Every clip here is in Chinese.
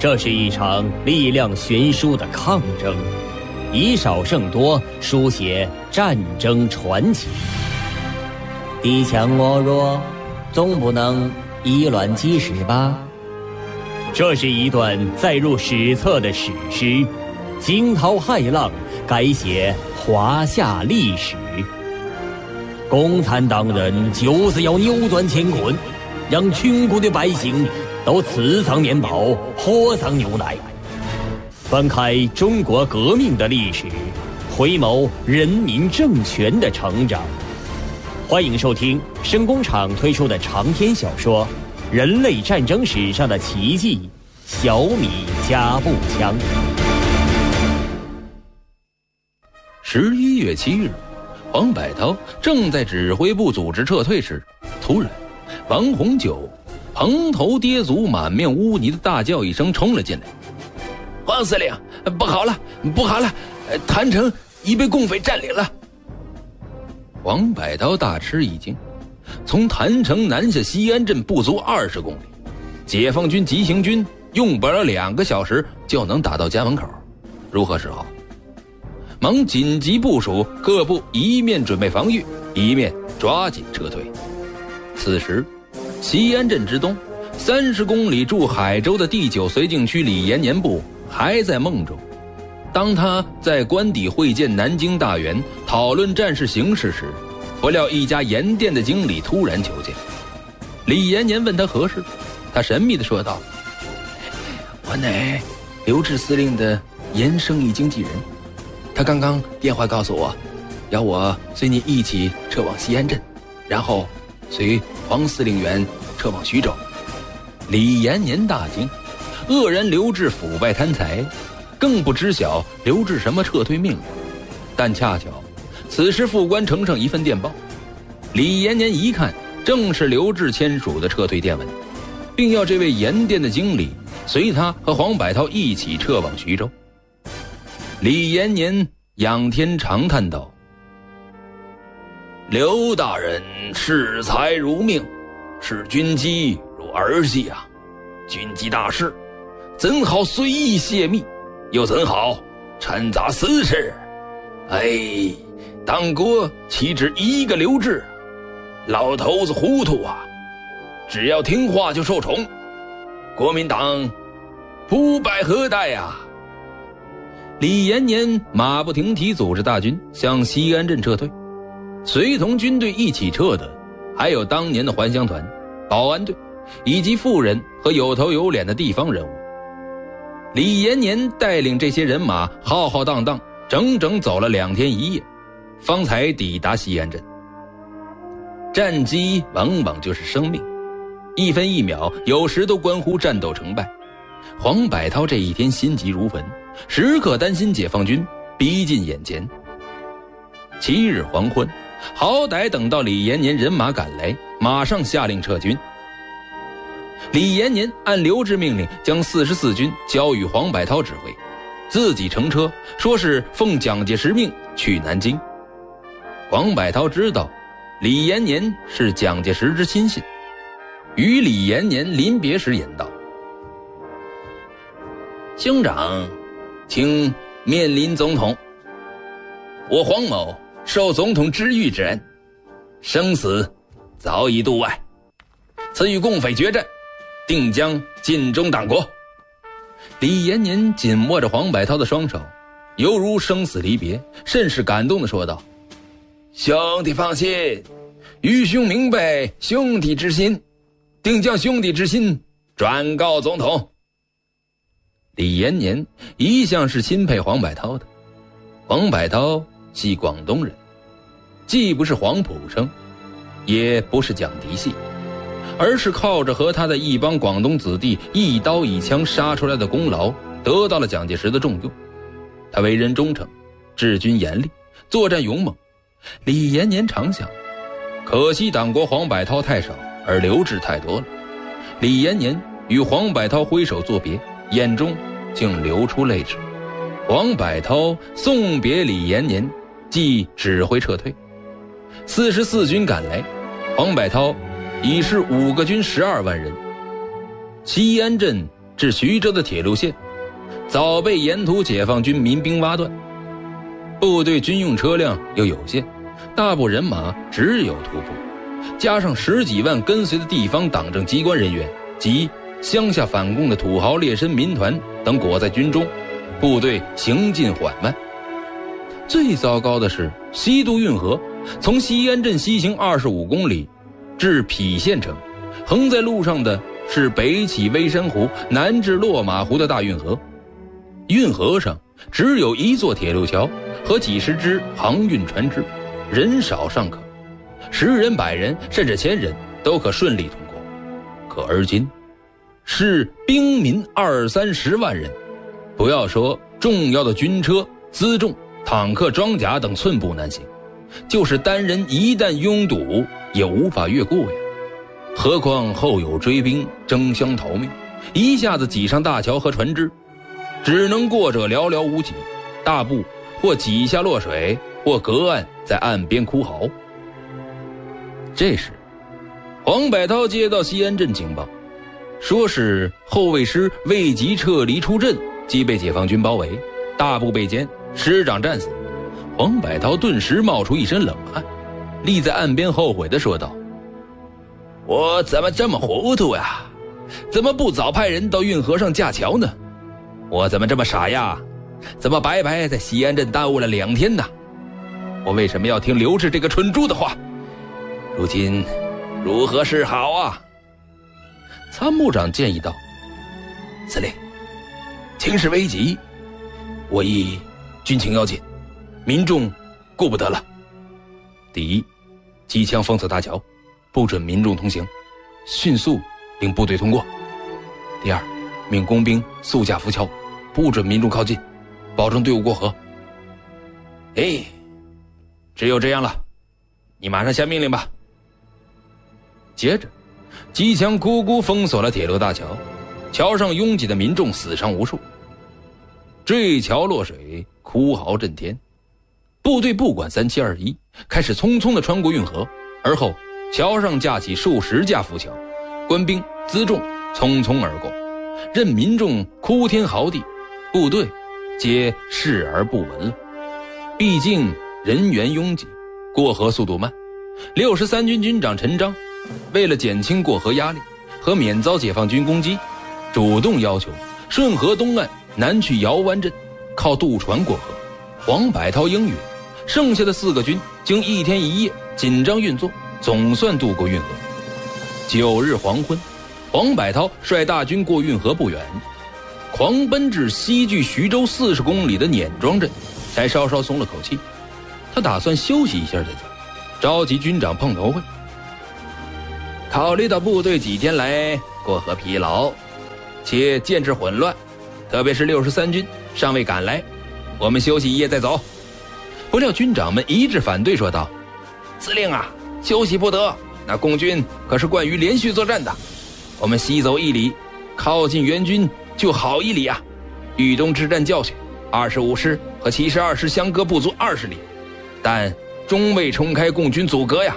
这是一场力量悬殊的抗争，以少胜多，书写战争传奇。敌强我弱，总不能以卵击石吧？这是一段载入史册的史诗，惊涛骇浪，改写华夏历史。共产党人就是要扭转乾坤，让穷苦的百姓都吃上面包，喝上牛奶。翻开中国革命的历史，回眸人民政权的成长。欢迎收听声工厂推出的长篇小说《人类战争史上的奇迹》，小米加步枪。 11月7日，黄百韬正在指挥部组织撤退时，突然王洪九蓬头跌足、满面污泥的大叫一声冲了进来：“ 黄司令，不好了，不好了！谭城已被共匪占领了！” 黄百韬大吃一惊，从谭城南下西安镇不足20公里，解放军急行军用不了2个小时就能打到家门口，如何是好？忙紧急部署各部，一面准备防御，一面抓紧撤退。此时西安镇之东30公里驻海州的第9绥靖区李延年部还在梦中。当他在官邸会见南京大员讨论战事形势时，不料一家盐店的经理突然求见。李延年问他何事，他神秘地说道：“ 我乃刘志司令的盐生意经纪人，他刚刚电话告诉我，要我随你一起撤往西安镇，然后随黄司令员撤往徐州。” 李延年大惊，恶人刘志腐败贪财，更不知晓刘志什么撤退命令。但恰巧此时副官呈上一份电报，李延年一看，正是刘志签署的撤退电文，并要这位盐店的经理随他和黄百韬一起撤往徐州。李延年仰天长叹道：“ 刘大人视财如命，视军机如儿戏啊！军机大事，怎好随意泄密，又怎好掺杂私事？哎，党国岂止一个刘志？老头子糊涂啊！只要听话就受宠，国民党不败何待啊！” 李延年马不停蹄组织大军向西安镇撤退，随同军队一起撤的还有当年的还乡团、保安队以及富人和有头有脸的地方人物。李延年带领这些人马浩浩荡荡整整走了2天1夜，方才抵达西安镇。战机往往就是生命，一分一秒有时都关乎战斗成败。黄百韬这一天心急如焚，时刻担心解放军逼近眼前。7日黄昏，好歹等到李延年人马赶来，马上下令撤军。李延年按刘志命令将44军交予黄百韬指挥，自己乘车说是奉蒋介石命去南京。黄百韬知道李延年是蒋介石之亲信，与李延年临别时言道：“ 兄长，请面临总统。我黄某受总统知遇之恩，生死早已度外，此与共匪决战，定将尽忠党国。” 李延年紧握着黄百韬的双手，犹如生死离别，甚是感动地说道：“ 兄弟放心，愚兄明白兄弟之心，定将兄弟之心转告总统。” 李延年一向是钦佩黄百韬的。黄百韬系广东人，既不是黄埔生，也不是蒋嫡系，而是靠着和他的一帮广东子弟一刀一枪杀出来的功劳，得到了蒋介石的重用。他为人忠诚，治军严厉，作战勇猛。李延年常想，可惜党国黄百韬太少，而刘志太多了。李延年与黄百韬挥手作别，眼中竟流出泪水。黄百韬送别李延年，即指挥撤退。44军赶来，黄百韬已是5个军12万人。西安镇至徐州的铁路线，早被沿途解放军民兵挖断。部队军用车辆又有限，大部人马只有突破，加上10几万跟随的地方党政机关人员及乡下反共的土豪劣绅民团等裹在军中，部队行进缓慢。最糟糕的是西渡运河，从西安镇西行25公里至郫县城，横在路上的是北起微山湖南至落马湖的大运河。运河上只有一座铁路桥和几十只航运船只，人少尚可，10人100人甚至1000人都可顺利通过。可而今是兵民20-30万人，不要说重要的军车、辎重、坦克、装甲等寸步难行，就是单人一旦拥堵也无法越过呀。何况后有追兵争相逃命，一下子挤上大桥和船只，只能过者寥寥无几，大部或挤下落水，或隔岸在岸边哭嚎。这时黄百韬接到西安镇情报，说是后卫师未及撤离出阵，即被解放军包围，大部被歼，师长战死。黄百韬顿时冒出一身冷汗，立在岸边后悔地说道：我怎么这么糊涂呀？怎么不早派人到运河上架桥呢？我怎么这么傻呀？怎么白白在西安镇耽误了2天呢？我为什么要听刘志这个蠢猪的话？如今如何是好啊？参谋长建议道：司令，情势危急，我亦军情要紧，民众顾不得了。第一，机枪封锁大桥，不准民众通行，迅速令部队通过。第二，命工兵速架浮桥，不准民众靠近，保证队伍过河。只有这样了，你马上下命令吧。接着机枪咕咕封锁了铁路大桥，桥上拥挤的民众死伤无数，坠桥落水，哭嚎震天。部队不管3721，开始匆匆地穿过运河，而后桥上架起数十架浮桥，官兵辎重匆匆而过，任民众哭天嚎地，部队皆视而不闻了。毕竟人员拥挤，过河速度慢。63军军长陈章为了减轻过河压力和免遭解放军攻击，主动要求顺河东岸南去姚湾镇，靠渡船过河。黄百韬应允，剩下的4个军经1天1夜紧张运作，总算渡过运河。9日黄昏，黄百韬率大军过运河不远，狂奔至西距徐州40公里的碾庄镇，才稍稍松了口气。他打算休息一下再走，召集军长碰头会。考虑到部队几天来过河疲劳，且建制混乱，特别是63军尚未赶来，我们休息1夜再走。不料军长们一致反对，说道：司令啊，休息不得，那共军可是惯于连续作战的，我们西走1里，靠近援军就好1里啊。豫东之战教训，25师和72师相隔不足20里，但终未冲开共军阻隔呀。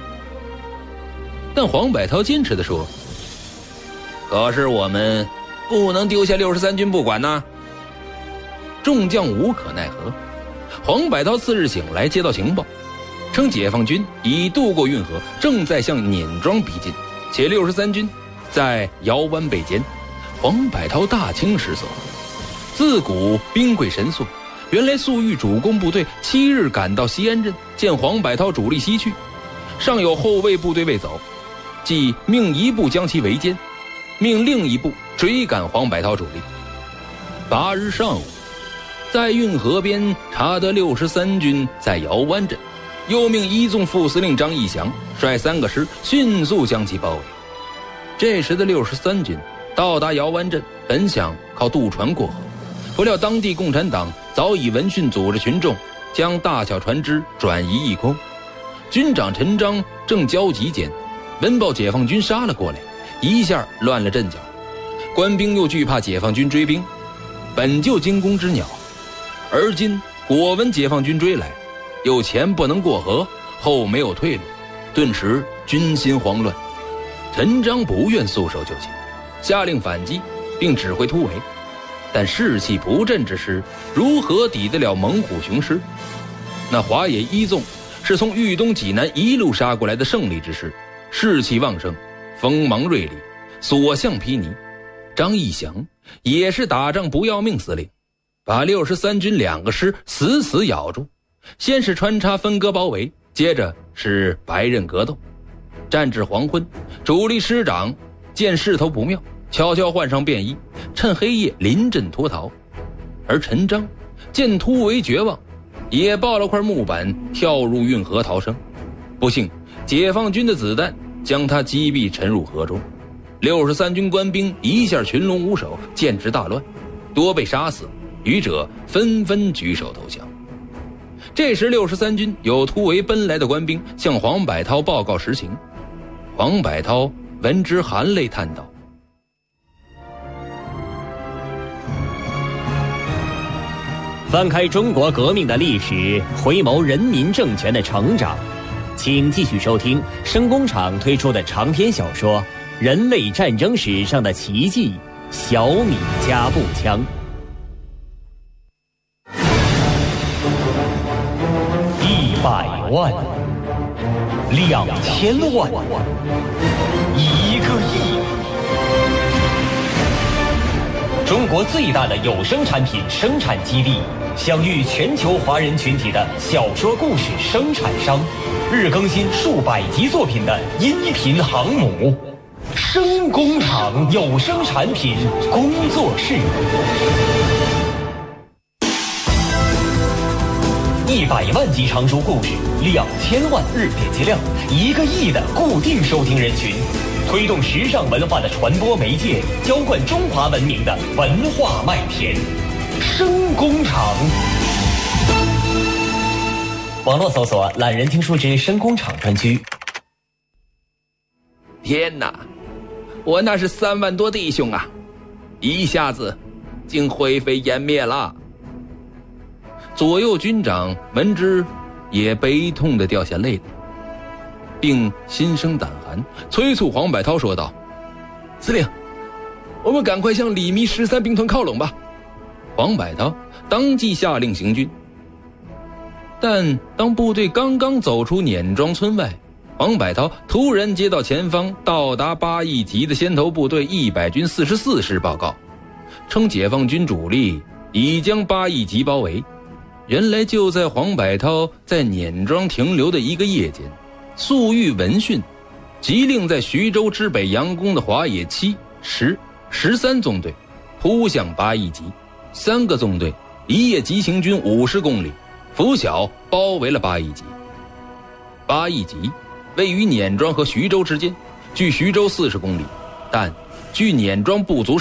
但黄百韬坚持地说：可是我们不能丢下63军不管呐。众将无可奈何。黄百韬次日醒来，接到情报，称解放军已渡过运河，正在向碾庄逼近，且63军在姚湾被歼。黄百韬大惊失色，自古兵贵神速，原来粟裕主攻部队7日赶到西安镇，见黄百韬主力西去，尚有后卫部队未走，即命一部将其围歼，命另一部追赶黄百韬主力。8日上午，在运河边查得63军在姚湾镇，又命一纵副司令张义祥率3个师迅速将其包围。这时的63军到达姚湾镇，本想靠渡船过河，不料当地共产党早已闻讯组织群众将大小船只转移一空。军长陈章正焦急间，闻报解放军杀了过来，一下乱了阵脚。官兵又惧怕解放军追兵，本就惊弓之鸟，而今果闻解放军追来，又前不能过河，后没有退路，顿时军心慌乱。陈章不愿束手就擒，下令反击， 并指挥突围，但士气不振之时，如何抵得了猛虎雄狮？那华野一纵是从豫东济南一路杀过来的胜利之师，士气旺盛，锋芒锐利，所向披靡。张义祥也是打仗不要命司令，把63军2个师死死咬住，先是穿插分割包围，接着是白刃格斗。战至黄昏，主力师长见势头不妙，悄悄换上便衣，趁黑夜临阵脱逃。而陈章见突围绝望，也抱了块木板跳入运河逃生，不幸解放军的子弹将他击毙沉入河中。63军官兵一下群龙无首，简直大乱，多被杀死，余者纷纷举手投降。这时63军有突围奔来的官兵向黄百韬报告实情，黄百韬闻之含泪叹道： 翻开中国革命的历史，回眸人民政权的成长，请继续收听声工厂推出的长篇小说《人类战争史上的奇迹——小米加步枪》。100万、2000万、1个亿。中国最大的有声产品生产基地，享誉全球华人群体的小说故事生产商，日更新数百集作品的音频航母——声工厂有声产品工作室。100万集长书故事，2000万日点击量，1个亿的固定收听人群，推动时尚文化的传播媒介，浇灌中华文明的文化麦田。声工厂。网络搜索懒人听书之声工厂专区。 天哪，我那是3万多弟兄啊，一下子竟灰飞烟灭了。左右军长闻之也悲痛地掉下泪来，并心生胆寒，催促黄百韬说道：司令，我们赶快向李弥13兵团靠拢吧。黄百韬当即下令行军。但当部队刚刚走出碾庄村外，黄百韬突然接到前方到达8亿级的先头部队100军44师报告，称解放军主力已将8亿级包围。原来就在黄百韬在碾庄停留的一个夜间，粟裕闻讯，急令在徐州之北佯攻的华野7、10、13纵队扑向8亿级，3个纵队一夜急行军50公里，拂晓包围了8亿级。8亿级位于碾庄和徐州之间，距徐州40公里，但距碾庄不足